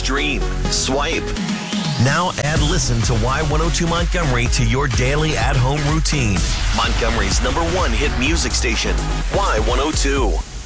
stream, swipe. Now add Listen to Y102 Montgomery to your daily at-home routine. Montgomery's #1 hit music station, Y102.